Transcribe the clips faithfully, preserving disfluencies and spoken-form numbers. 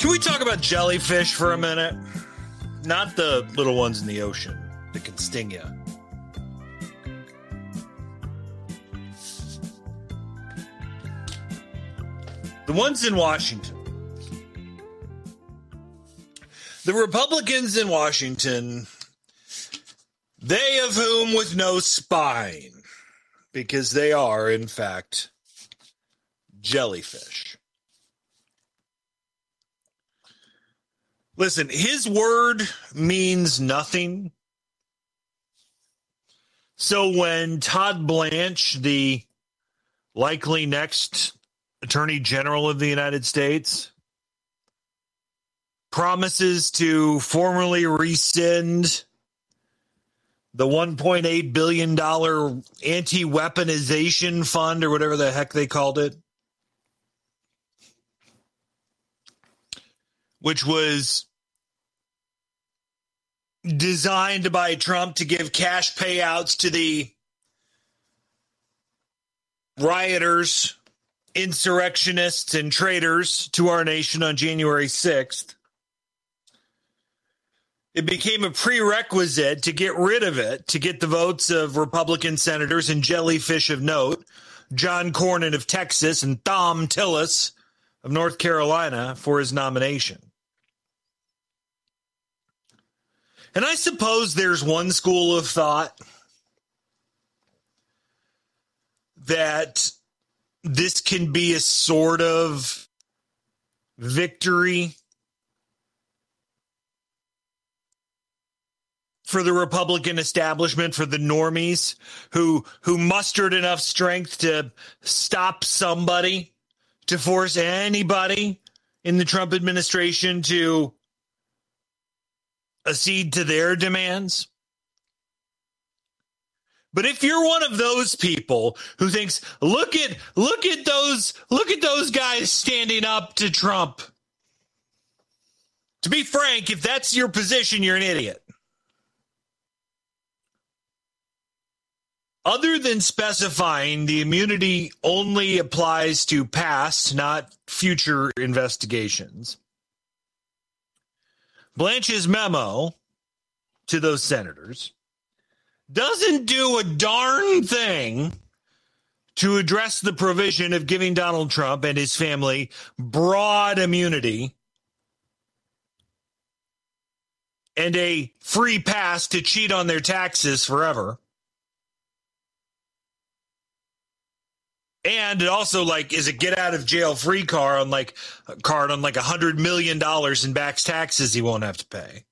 Can we talk about jellyfish for a minute? Not the little ones in the ocean that can sting you. The ones in Washington. The Republicans in Washington, they of whom with no spine, because they are, in fact, jellyfish. Listen, his word means nothing. So when Todd Blanche, the likely next Attorney General of the United States, promises to formally rescind the one point eight billion dollars anti-weaponization fund, or whatever the heck they called it, which was designed by Trump to give cash payouts to the rioters, insurrectionists, and traitors to our nation on January sixth. It became a prerequisite to get rid of it, to get the votes of Republican senators and jellyfish of note, John Cornyn of Texas and Thom Tillis of North Carolina, for his nomination. And I suppose there's one school of thought that this can be a sort of victory for the Republican establishment, for the normies who who mustered enough strength to stop somebody, to force anybody in the Trump administration to accede to their demands. But if you're one of those people who thinks, look at look at those look at those guys standing up to Trump, to be frank, if that's your position, you're an idiot. Other than specifying the immunity only applies to past, not future investigations, Blanche's memo to those senators doesn't do a darn thing to address the provision of giving Donald Trump and his family broad immunity and a free pass to cheat on their taxes forever. And it also, like, is a get out of jail free car on like a card on like a hundred million dollars in back taxes he won't have to pay.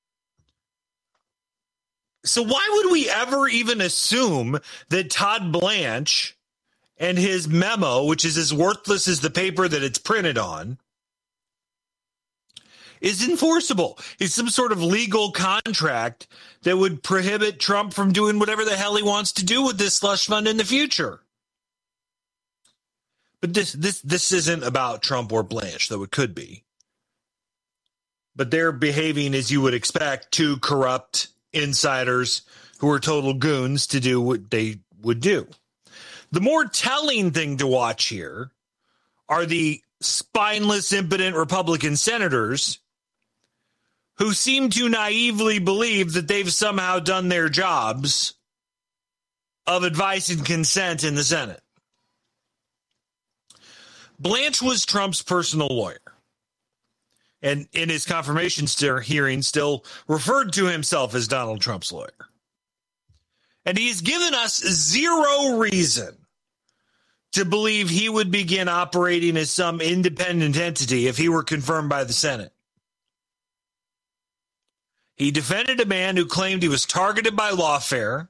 So why would we ever even assume that Todd Blanche and his memo, which is as worthless as the paper that it's printed on, is enforceable? It's some sort of legal contract that would prohibit Trump from doing whatever the hell he wants to do with this slush fund in the future. But this this this isn't about Trump or Blanche, though it could be. But they're behaving as you would expect two corrupt insiders who are total goons to do what they would do. The more telling thing to watch here are the spineless, impotent Republican senators who seem to naively believe that they've somehow done their jobs of advice and consent in the Senate. Blanche was Trump's personal lawyer, and in his confirmation hearing still referred to himself as Donald Trump's lawyer. And he's given us zero reason to believe he would begin operating as some independent entity if he were confirmed by the Senate. He defended a man who claimed he was targeted by lawfare,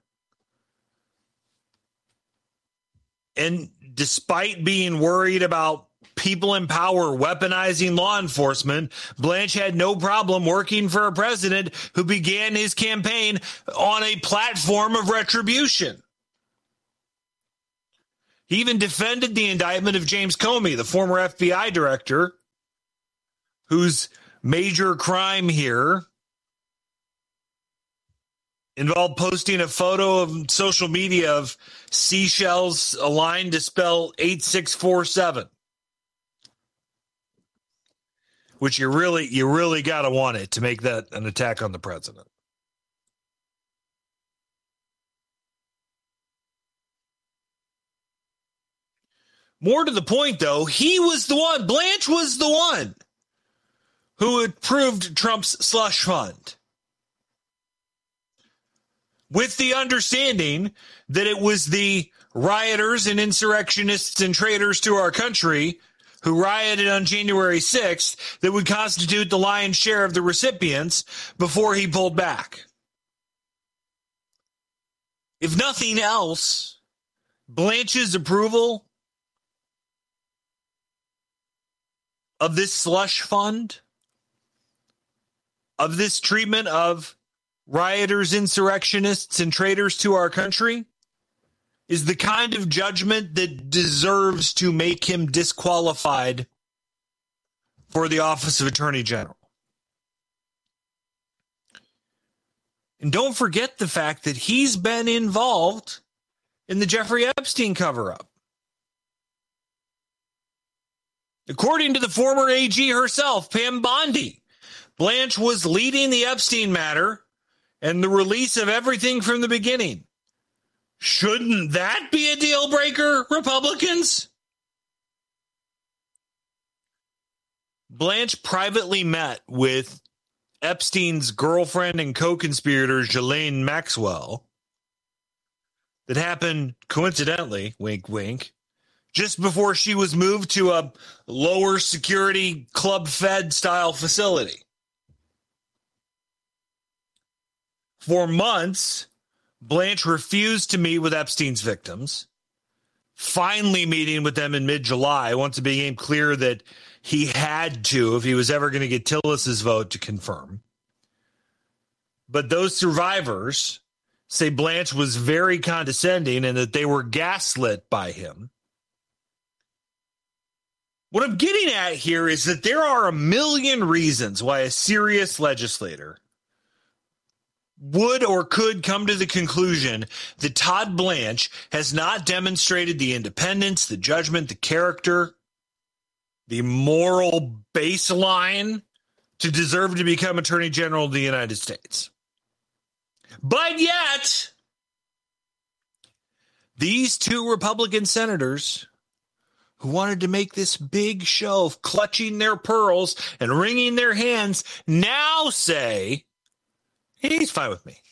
and despite being worried about people in power weaponizing law enforcement, Blanche had no problem working for a president who began his campaign on a platform of retribution. He even defended the indictment of James Comey, the former F B I director, whose major crime here involved posting a photo of social media of seashells aligned to spell eight six four seven. which you really, you really got to want it to make that an attack on the president. More to the point, though, he was the one, Blanche was the one who approved Trump's slush fund, with the understanding that it was the rioters and insurrectionists and traitors to our country who rioted on January sixth that would constitute the lion's share of the recipients before he pulled back. If nothing else, Blanche's approval of this slush fund, of this treatment of rioters, insurrectionists, and traitors to our country, is the kind of judgment that deserves to make him disqualified for the office of Attorney General. And don't forget the fact that he's been involved in the Jeffrey Epstein cover-up. According to the former A G herself, Pam Bondi, Blanche was leading the Epstein matter and the release of everything from the beginning. Shouldn't that be a deal breaker, Republicans? Blanche privately met with Epstein's girlfriend and co-conspirator, Ghislaine Maxwell. That happened coincidentally, wink, wink, just before she was moved to a lower security Club Fed style facility. For months, Blanche refused to meet with Epstein's victims, finally meeting with them in mid-July once it became clear that he had to if he was ever going to get Tillis's vote to confirm. But those survivors say Blanche was very condescending and that they were gaslit by him. What I'm getting at here is that there are a million reasons why a serious legislator would or could come to the conclusion that Todd Blanche has not demonstrated the independence, the judgment, the character, the moral baseline to deserve to become Attorney General of the United States. But yet, these two Republican senators who wanted to make this big show of clutching their pearls and wringing their hands now say, he's fine with me.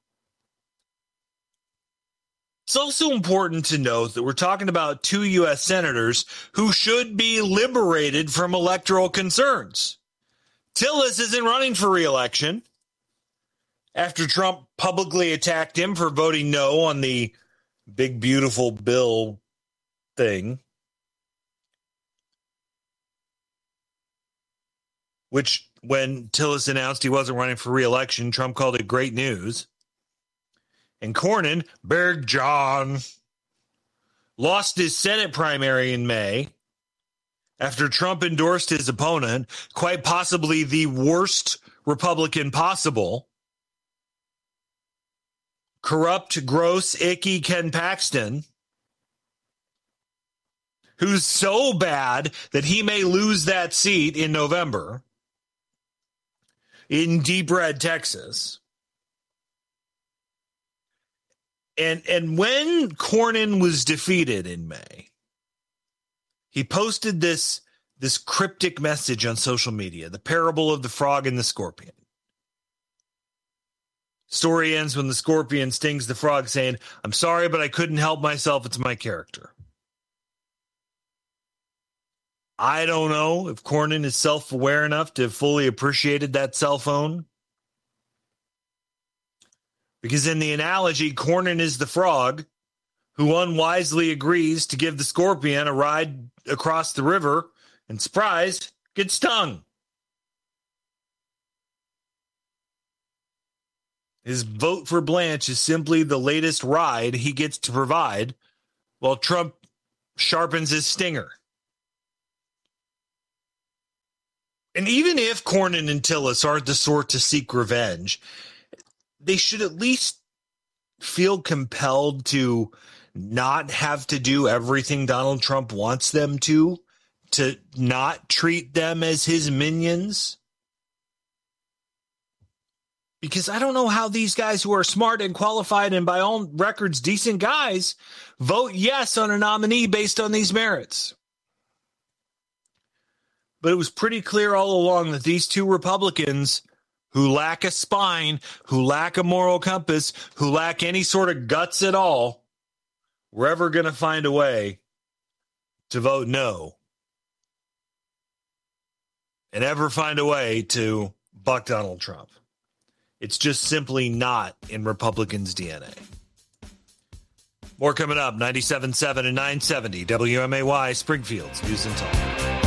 It's also important to note that we're talking about two U S senators who should be liberated from electoral concerns. Tillis isn't running for re-election after Trump publicly attacked him for voting no on the big, beautiful bill thing, which when Tillis announced he wasn't running for re-election, Trump called it great news. And Cornyn, Big John, lost his Senate primary in May after Trump endorsed his opponent, quite possibly the worst Republican possible, corrupt, gross, icky Ken Paxton, who's so bad that he may lose that seat in November in deep red Texas. And and when Cornyn was defeated in May, he posted this, this cryptic message on social media, the parable of the frog and the scorpion. Story ends when the scorpion stings the frog saying, "I'm sorry, but I couldn't help myself. It's my character." I don't know if Cornyn is self-aware enough to have fully appreciated that cell phone. Because in the analogy, Cornyn is the frog who unwisely agrees to give the scorpion a ride across the river and, surprise, gets stung. His vote for Blanche is simply the latest ride he gets to provide while Trump sharpens his stinger. And even if Cornyn and Tillis aren't the sort to seek revenge, they should at least feel compelled to not have to do everything Donald Trump wants them to, to not treat them as his minions? Because I don't know how these guys who are smart and qualified and by all records decent guys vote yes on a nominee based on these merits. But it was pretty clear all along that these two Republicans who lack a spine, who lack a moral compass, who lack any sort of guts at all, were ever going to find a way to vote no and ever find a way to buck Donald Trump. It's just simply not in Republicans' D N A. More coming up, ninety-seven point seven and nine seventy W M A Y, Springfield's News and Talk.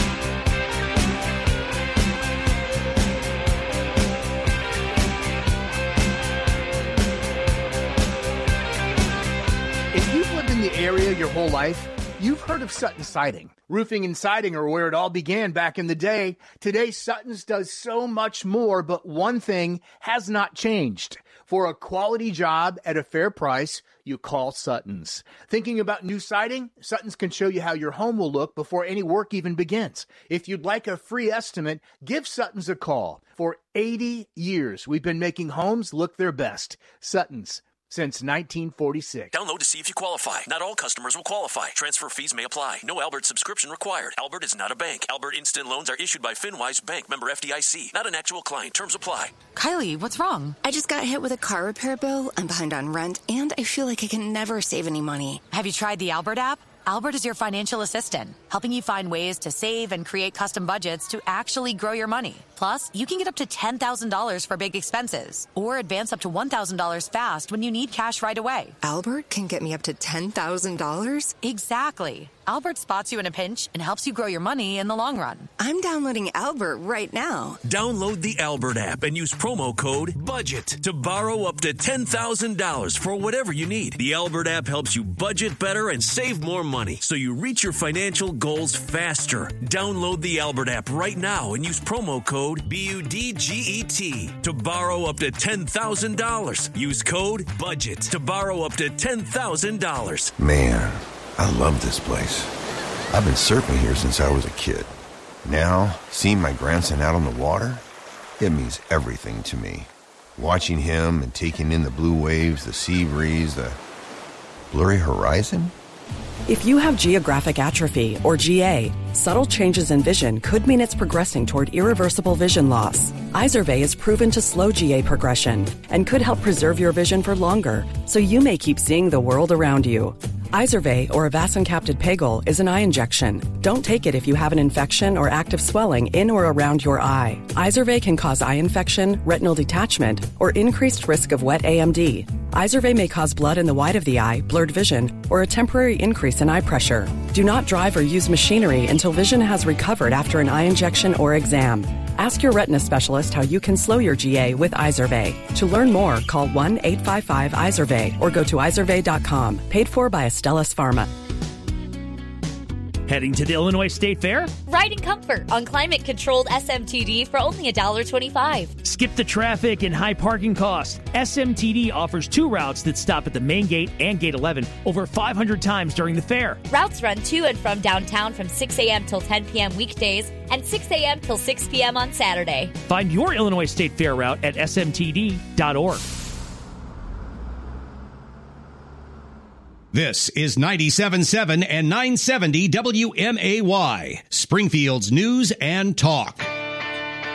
If you've lived in the area your whole life, you've heard of Sutton Siding. Roofing and siding are where it all began back in the day. Today, Sutton's does so much more, but one thing has not changed. For a quality job at a fair price, you call Sutton's. Thinking about new siding? Sutton's can show you how your home will look before any work even begins. If you'd like a free estimate, give Sutton's a call. For eighty years, we've been making homes look their best. Sutton's. Since nineteen forty-six. Download to see if you qualify. Not all customers will qualify. Transfer fees may apply. No Albert subscription required. Albert is not a bank. Albert Instant Loans are issued by FinWise Bank, member F D I C. Not an actual client. Terms apply. Kylie, what's wrong? I just got hit with a car repair bill. I'm behind on rent, and I feel like I can never save any money. Have you tried the Albert app? Albert is your financial assistant, helping you find ways to save and create custom budgets to actually grow your money. Plus, you can get up to ten thousand dollars for big expenses or advance up to one thousand dollars fast when you need cash right away. Albert can get me up to ten thousand dollars? Exactly. Albert spots you in a pinch and helps you grow your money in the long run. I'm downloading Albert right now. Download the Albert app and use promo code BUDGET to borrow up to ten thousand dollars for whatever you need. The Albert app helps you budget better and save more money so you reach your financial goals faster. Download the Albert app right now and use promo code B U D G E T to borrow up to ten thousand dollars. Use code BUDGET to borrow up to ten thousand dollars. Man, I love this place. I've been surfing here since I was a kid. Now, seeing my grandson out on the water, it means everything to me. Watching him and taking in the blue waves, the sea breeze, the blurry horizon. If you have geographic atrophy, or G A, subtle changes in vision could mean it's progressing toward irreversible vision loss. Izervay is proven to slow G A progression and could help preserve your vision for longer, so you may keep seeing the world around you. Izervay, or avacincaptad pegol, is an eye injection. Don't take it if you have an infection or active swelling in or around your eye. Izervay can cause eye infection, retinal detachment, or increased risk of wet A M D. Izervay may cause blood in the white of the eye, blurred vision, or a temporary increase in eye pressure. Do not drive or use machinery until vision has recovered after an eye injection or exam. Ask your retina specialist how you can slow your G A with Izervay. To learn more, call one eight five five Izervay or go to izervay dot com. Paid for by Astellas Pharma. Heading to the Illinois State Fair? Ride in comfort on climate-controlled S M T D for only one dollar and twenty-five cents. Skip the traffic and high parking costs. S M T D offers two routes that stop at the main gate and gate eleven over five hundred times during the fair. Routes run to and from downtown from six a.m. till ten p.m. weekdays and six a.m. till six p.m. on Saturday. Find your Illinois State Fair route at S M T D dot org. This is ninety-seven point seven and nine seventy W M A Y, Springfield's News and Talk.